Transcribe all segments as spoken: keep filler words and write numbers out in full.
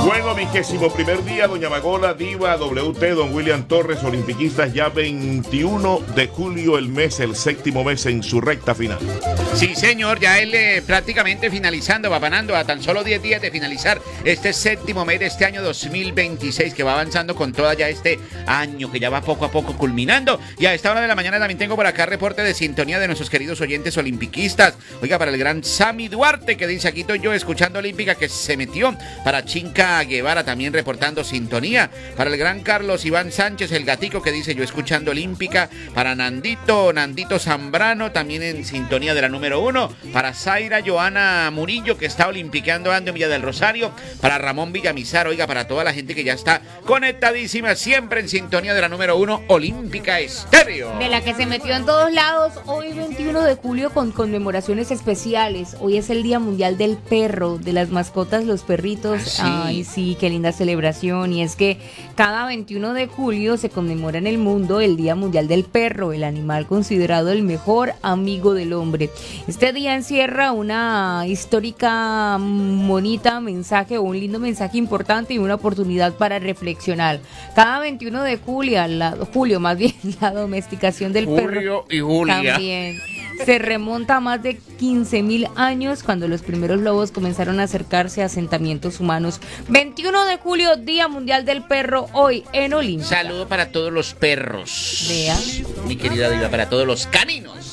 Bueno, vigésimo primer día, doña Magola, Diva, W T, don William Torres, olimpiquistas, ya veintiuno de julio, el mes, el séptimo mes en su recta final. Sí, señor, ya él eh, prácticamente finalizando, va ganando a tan solo diez días de finalizar este séptimo mes de este año dos mil veintiséis, que va avanzando con toda ya este año, que ya va poco a poco culminando. Y a esta hora de la mañana también tengo por acá reporte de sintonía de nuestros queridos oyentes olimpiquistas. Oiga, para el gran Sammy Duarte, que dice, aquí estoy yo escuchando Olímpica, que se metió. Para Chinca Guevara también reportando sintonía. Para el gran Carlos Iván Sánchez, el gatico, que dice, yo escuchando Olímpica. Para Nandito, Nandito Zambrano, también en sintonía de la número uno. Para Zaira Joana Murillo, que está olimpiqueando ando en Villa del Rosario. Para Ramón Villamizar, oiga, para toda la gente que ya está conectadísima, siempre en sintonía de la número uno, Olímpica Estéreo. De la que se metió en todos lados, hoy veintiuno de julio con conmemoraciones especiales. Hoy es el Día Mundial del Perro, de las mascotas, los perritos. Sí. Ay, sí, qué linda celebración. Y es que cada veintiuno de julio se conmemora en el mundo el Día Mundial del Perro, el animal considerado el mejor amigo del hombre. Este día encierra una histórica, bonita mensaje o un lindo mensaje importante y una oportunidad para reflexionar. Cada veintiuno de julio, la, julio más bien, la domesticación del Julio perro y Julia. también se remonta a más de quince mil años, cuando los primeros lobos comenzaron a acercarse a asentamientos humanos. veintiuno de julio, Día Mundial del Perro, hoy en Olímpica. Saludo para todos los perros. Vea. Mi querida Diva, para todos los caninos.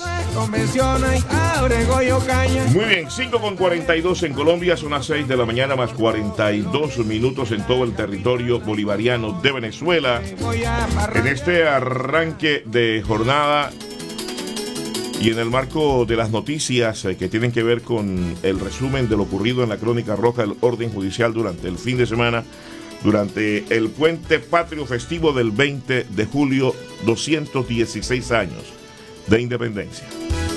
Muy bien, cinco con cuarenta y dos en Colombia, son las seis de la mañana más cuarenta y dos minutos en todo el territorio bolivariano de Venezuela. En este arranque de jornada y en el marco de las noticias eh, que tienen que ver con el resumen de lo ocurrido en la Crónica Roja del orden judicial durante el fin de semana, durante el puente patrio festivo del veinte de julio, doscientos dieciséis años de independencia.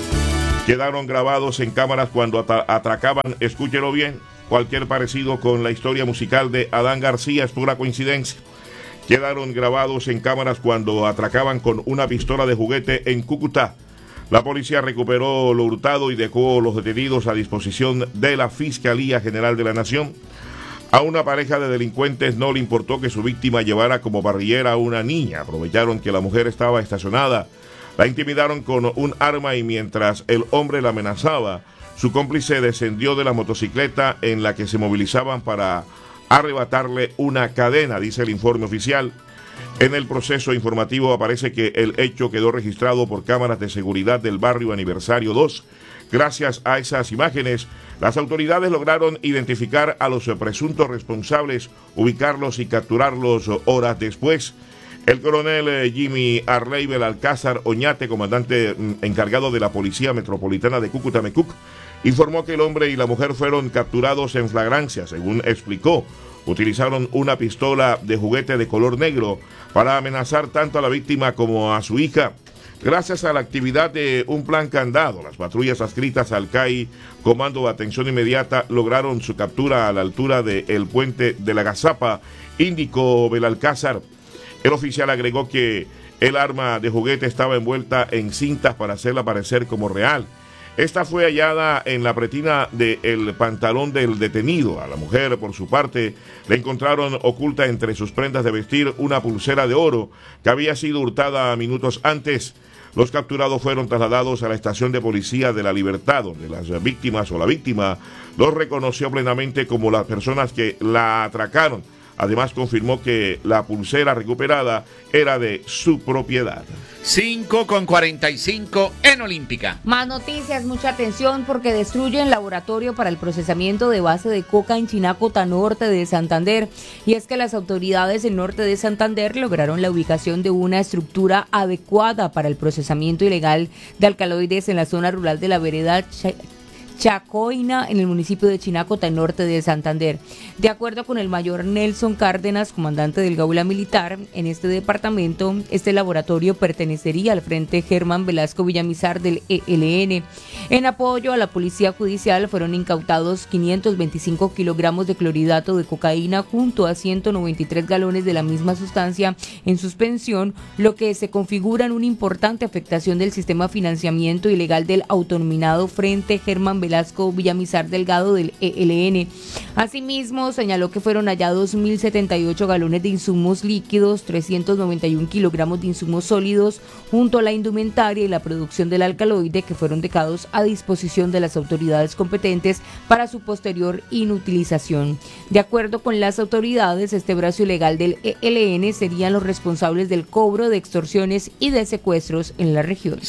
Quedaron grabados en cámaras cuando atra- atracaban, escúchelo bien, cualquier parecido con la historia musical de Adán García es pura coincidencia. Quedaron grabados en cámaras cuando atracaban con una pistola de juguete en Cúcuta. La policía recuperó lo hurtado y dejó los detenidos a disposición de la Fiscalía General de la Nación. A una pareja de delincuentes no le importó que su víctima llevara como parrillera a una niña. Aprovecharon que la mujer estaba estacionada, la intimidaron con un arma y mientras el hombre la amenazaba, su cómplice descendió de la motocicleta en la que se movilizaban para arrebatarle una cadena, dice el informe oficial. En el proceso informativo aparece que el hecho quedó registrado por cámaras de seguridad del barrio Aniversario dos. Gracias a esas imágenes, las autoridades lograron identificar a los presuntos responsables, ubicarlos y capturarlos horas después. El coronel Jimmy Arley Belalcázar Oñate, comandante encargado de la Policía Metropolitana de Cúcuta Mecuc, informó que el hombre y la mujer fueron capturados en flagrancia, según explicó. Utilizaron una pistola de juguete de color negro para amenazar tanto a la víctima como a su hija. Gracias a la actividad de un plan candado, las patrullas adscritas al C A I, Comando de Atención Inmediata, lograron su captura a la altura del puente de la Gazapa, indicó Belalcázar. El oficial agregó que el arma de juguete estaba envuelta en cintas para hacerla parecer como real. Esta fue hallada en la pretina del pantalón del detenido. A la mujer, por su parte, le encontraron oculta entre sus prendas de vestir una pulsera de oro que había sido hurtada minutos antes. Los capturados fueron trasladados a la estación de policía de La Libertad, donde las víctimas o la víctima los reconoció plenamente como las personas que la atracaron. Además, confirmó que la pulsera recuperada era de su propiedad. cinco con cuarenta y cinco en Olímpica. Más noticias, mucha atención, porque destruyen laboratorio para el procesamiento de base de coca en Chinacota, norte de Santander. Y es que las autoridades del norte de Santander lograron la ubicación de una estructura adecuada para el procesamiento ilegal de alcaloides en la zona rural de la vereda Ch- Chacoina, en el municipio de Chinacota, norte de Santander. De acuerdo con el mayor Nelson Cárdenas, comandante del Gaula Militar en este departamento, este laboratorio pertenecería al Frente Germán Velasco Villamizar del E L N. En apoyo a la Policía Judicial fueron incautados quinientos veinticinco kilogramos de clorhidrato de cocaína junto a ciento noventa y tres galones de la misma sustancia en suspensión, lo que se configura en una importante afectación del sistema de financiamiento ilegal del autonominado Frente Germán Velasco Velasco Villamizar Delgado del E L N. Asimismo, señaló que fueron hallados mil setenta y ocho galones de insumos líquidos, trescientos noventa y uno kilogramos de insumos sólidos, junto a la indumentaria y la producción del alcaloide, que fueron dejados a disposición de las autoridades competentes para su posterior inutilización. De acuerdo con las autoridades, este brazo ilegal del E L N serían los responsables del cobro de extorsiones y de secuestros en la región.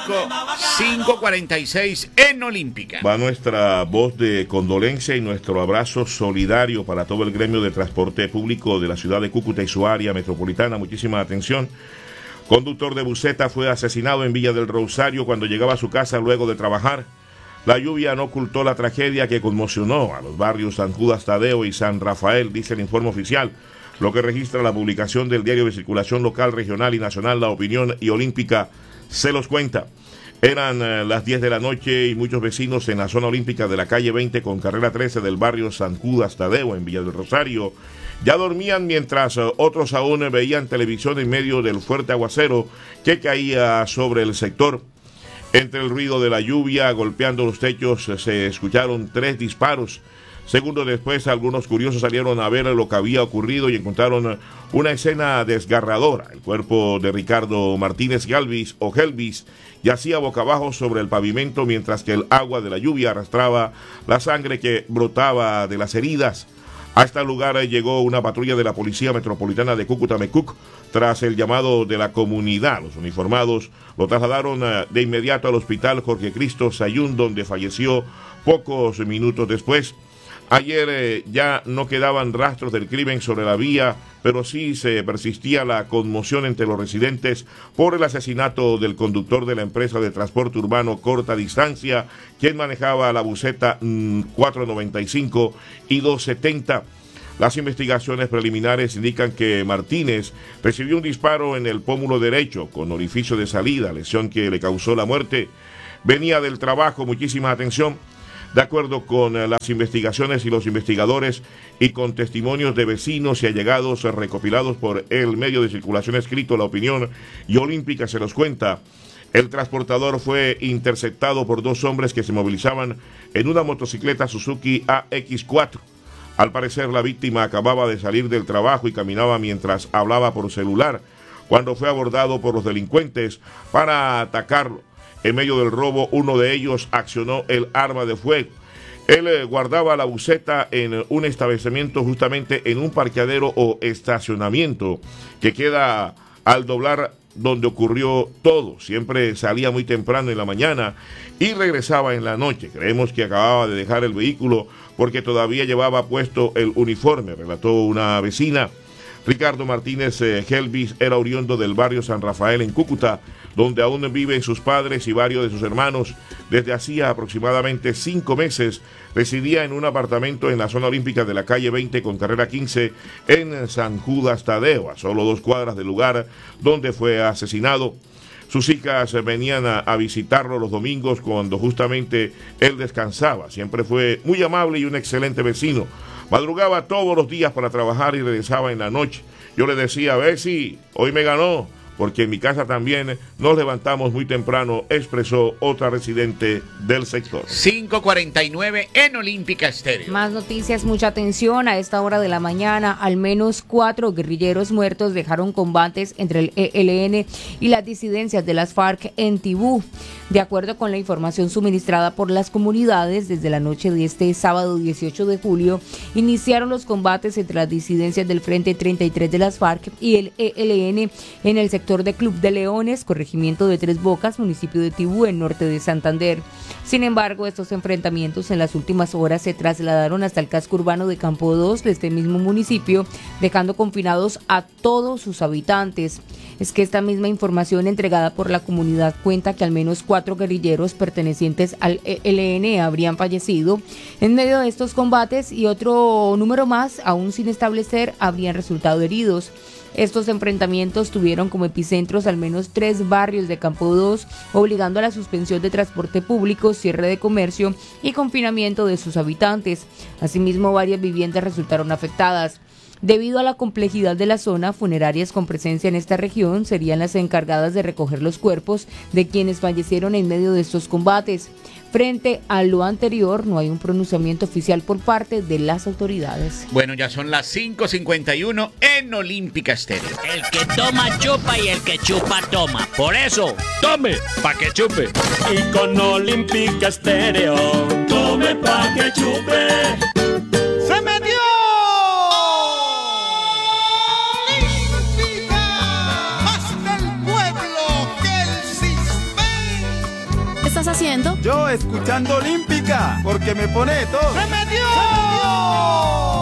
cinco cuarenta y seis en Olímpica. Va nuestra voz de condolencia y nuestro abrazo solidario para todo el gremio de transporte público de la ciudad de Cúcuta y su área metropolitana. Muchísima atención. Conductor de buseta fue asesinado en Villa del Rosario cuando llegaba a su casa luego de trabajar. La lluvia no ocultó la tragedia que conmocionó a los barrios San Judas Tadeo y San Rafael, dice el informe oficial, lo que registra la publicación del diario de circulación local, regional y nacional La Opinión y Olímpica se los cuenta. Eran eh, las diez de la noche y muchos vecinos en la zona olímpica de la calle veinte con carrera trece del barrio San Judas Tadeo en Villa del Rosario ya dormían, mientras eh, otros aún veían televisión en medio del fuerte aguacero que caía sobre el sector. Entre el ruido de la lluvia golpeando los techos eh, se escucharon tres disparos. Segundos después, algunos curiosos salieron a ver lo que había ocurrido y encontraron una escena desgarradora. El cuerpo de Ricardo Martínez Galvis o Gelvis yacía boca abajo sobre el pavimento, mientras que el agua de la lluvia arrastraba la sangre que brotaba de las heridas. A este lugar llegó una patrulla de la Policía Metropolitana de Cúcuta Mecuc tras el llamado de la comunidad. Los uniformados lo trasladaron de inmediato al hospital Jorge Cristo Sayún, donde falleció pocos minutos después. Ayer eh, ya no quedaban rastros del crimen sobre la vía, pero sí se persistía la conmoción entre los residentes por el asesinato del conductor de la empresa de transporte urbano Corta Distancia, quien manejaba la buseta mmm, cuatrocientos noventa y cinco y doscientos setenta. Las investigaciones preliminares indican que Martínez recibió un disparo en el pómulo derecho con orificio de salida, lesión que le causó la muerte. Venía del trabajo, muchísima atención. De acuerdo con las investigaciones y los investigadores y con testimonios de vecinos y allegados recopilados por el medio de circulación escrito La Opinión y Olímpica se los cuenta, el transportador fue interceptado por dos hombres que se movilizaban en una motocicleta Suzuki A X cuatro. Al parecer la víctima acababa de salir del trabajo y caminaba mientras hablaba por celular, cuando fue abordado por los delincuentes para atacarlo. En medio del robo, uno de ellos accionó el arma de fuego. Él eh, guardaba la buseta en un establecimiento justamente en un parqueadero o estacionamiento que queda al doblar donde ocurrió todo. Siempre salía muy temprano en la mañana y regresaba en la noche. Creemos que acababa de dejar el vehículo porque todavía llevaba puesto el uniforme, relató una vecina. Ricardo Martínez eh, Gelvis era oriundo del barrio San Rafael en Cúcuta, donde aún viven sus padres y varios de sus hermanos. Desde hacía aproximadamente cinco meses residía en un apartamento en la zona olímpica de la calle veinte con carrera quince en San Judas Tadeo, a solo dos cuadras del lugar donde fue asesinado. Sus hijas venían a, a visitarlo los domingos cuando justamente él descansaba. Siempre fue muy amable y un excelente vecino. Madrugaba todos los días para trabajar y regresaba en la noche. Yo le decía, a ver si hoy me ganó, porque en mi casa también nos levantamos muy temprano, expresó otra residente del sector. cinco cuarenta y nueve en Olímpica Estéreo. Más noticias, mucha atención. A esta hora de la mañana, al menos cuatro guerrilleros muertos dejaron combates entre el E L N y las disidencias de las FARC en Tibú. De acuerdo con la información suministrada por las comunidades, desde la noche de este sábado dieciocho de julio, iniciaron los combates entre las disidencias del Frente treinta y tres de las FARC y el E L N en el sector de Club de Leones, corregimiento de Tres Bocas, municipio de Tibú, en norte de Santander. Sin embargo, estos enfrentamientos en las últimas horas se trasladaron hasta el casco urbano de Campo dos de este mismo municipio, dejando confinados a todos sus habitantes. Es que esta misma información entregada por la comunidad cuenta que al menos cuatro guerrilleros pertenecientes al E L N habrían fallecido en medio de estos combates y otro número más, aún sin establecer, habrían resultado heridos. Estos enfrentamientos tuvieron como epicentros al menos tres barrios de Campo dos, obligando a la suspensión de transporte público, cierre de comercio y confinamiento de sus habitantes. Asimismo, varias viviendas resultaron afectadas. Debido a la complejidad de la zona, funerarias con presencia en esta región serían las encargadas de recoger los cuerpos de quienes fallecieron en medio de estos combates. Frente a lo anterior, no hay un pronunciamiento oficial por parte de las autoridades. Bueno, ya son las cinco cincuenta y uno en Olímpica Estéreo. El que toma chupa y el que chupa toma. Por eso, tome pa' que chupe. Y con Olímpica Estéreo, tome pa' que chupe. ¡Se me dio! ¿Qué estás haciendo? Yo escuchando Olímpica, porque me pone todo. ¡Se me dio! ¡Se me dio!